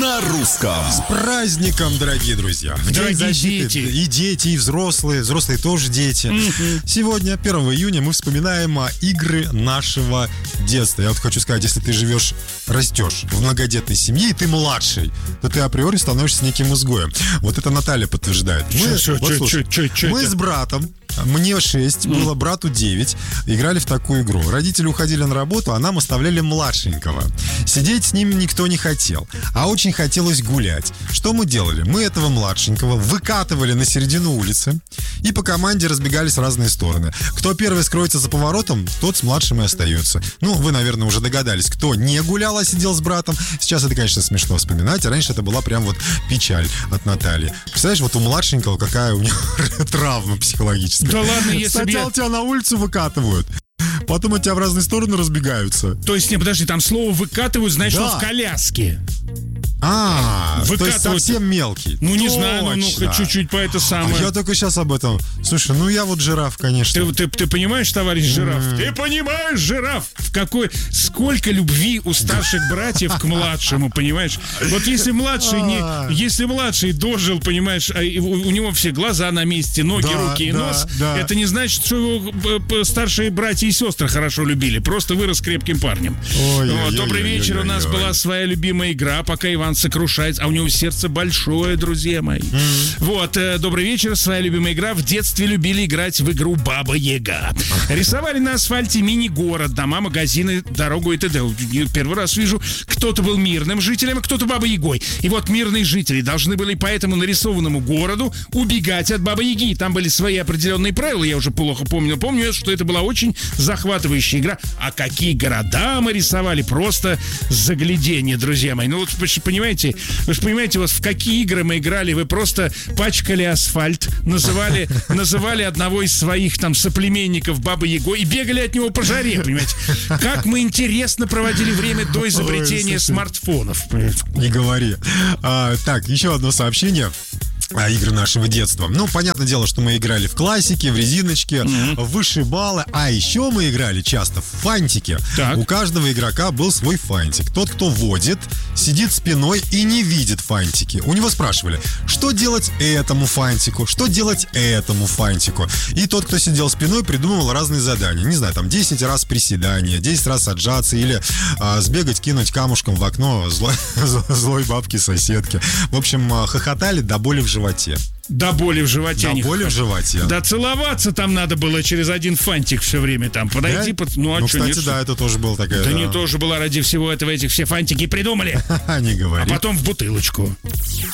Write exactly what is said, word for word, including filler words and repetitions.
на русском. С праздником, дорогие друзья. В День Дорогие защиты. дети. И дети, и взрослые. Взрослые тоже дети. Мгм. Сегодня, первого июня, мы вспоминаем а, игры нашего детства. Я вот хочу сказать, если ты живешь, растешь в многодетной семье, и ты младший, то ты априори становишься неким изгоем. Вот это Наталья подтверждает. Мы, Чё, вот чё, слушай, чё, чё, чё мы это? с братом, мне шесть, было брату девять, играли в такую игру. Родители уходили на работу, а нам оставляли младшенького. Сидеть с ним никто не хотел, а очень хотелось гулять. Что мы делали? Мы этого младшенького выкатывали на середину улицы и по команде разбегались в разные стороны. Кто первый скроется за поворотом, тот с младшим и остается. Ну, вы, наверное, уже догадались, кто не гулял, а сидел с братом. Сейчас это, конечно, смешно вспоминать, а раньше это была прям вот печаль от Натальи. Представляешь, вот у младшенького какая у него травма психологическая. Да ладно, если бы Сначала я... тебя на улицу выкатывают, потом от тебя в разные стороны разбегаются. То есть, не, подожди, там слово выкатывают, значит, Да. что в коляске. А, то есть Выкатывают. совсем мелкий. Ну, не знаю, ну, ну, Точно. хоть чуть-чуть по это самое. А я только сейчас об этом. Слушай, ну я вот жираф, конечно. Ты, ты, ты понимаешь, товарищ жираф? Ты понимаешь, жираф? В какой... Сколько любви у старших братьев к младшему, понимаешь? Вот если младший не... Если младший дожил, понимаешь, а у, у него все глаза на месте, ноги, Да, руки и да, нос, да. это не значит, что его п- п- старшие братья и сестры хорошо любили. Просто вырос крепким парнем. Ой, Вот, ой, добрый ой, вечер. ой, У нас ой. была своя любимая игра, пока Иван сокрушается. А у него сердце большое, друзья мои. Вот, э, добрый вечер. Своя любимая игра. В детстве любили играть в игру Баба Яга. Рисовали на асфальте мини-город, дома, магазины, дорогу и т.д. Первый раз вижу, кто-то был мирным жителем, а кто-то Бабой Ягой. И вот мирные жители должны были по этому нарисованному городу убегать от Бабы Яги. Там были свои определенные правила, я уже плохо помню. Помню, что это была очень захватывающая игра. А какие города мы рисовали, просто загляденье, друзья мои. Ну вот вы же понимаете, вы же понимаете, вот в какие игры мы играли, вы просто пачкали асфальт, называли, называли одного из своих там соплеменников Бабой Ягой и бегали от него по жаре, понимаете. Как мы интересно проводили время до изобретения Ой, слушай. смартфонов. Не говори. А, так, еще одно сообщение. А, игры нашего детства. Ну, понятное дело, что мы играли в классики, в резиночки, в высшие баллы. А еще мы играли часто в фантики. Так. У каждого игрока был свой фантик. Тот, кто водит, сидит спиной и не видит фантики. У него спрашивали, что делать этому фантику, что делать этому фантику. И тот, кто сидел спиной, придумывал разные задания. Не знаю, там десять раз приседания, десять раз отжаться или а, сбегать, кинуть камушком в окно злой, злой бабки-соседки. В общем, а, хохотали до боли в животе. До боли в животе. До они боли в животе. Да целоваться там надо было через один фантик все время там. Подойти, Да? под... ну а Ну, что, кстати, нет, да, это тоже была такая... Да да. не тоже была ради всего этого, этих все фантики придумали. Не А говори. потом в бутылочку.